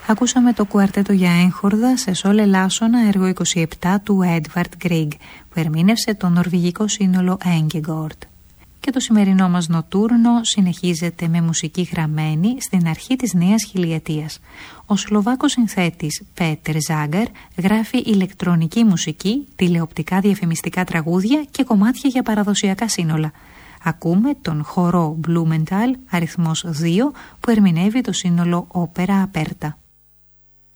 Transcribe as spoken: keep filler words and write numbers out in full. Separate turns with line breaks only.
Ακούσαμε το κουαρτέτο για έγχορδα σε σόλ ελάσσονα έργο είκοσι επτά του Edvard Grieg που ερμήνευσε το νορβηγικό σύνολο Engegård. Και το σημερινό μας νοτούρνο συνεχίζεται με μουσική γραμμένη στην αρχή της νέας χιλιετίας. Ο Σλοβάκος συνθέτης Πέτερ Ζάγκαρ γράφει ηλεκτρονική μουσική, τηλεοπτικά διαφημιστικά τραγούδια και κομμάτια για παραδοσιακά σύνολα. Ακούμε τον χορό Blumenthal αριθμός δύο που ερμηνεύει το σύνολο Όπερα Απέρτα.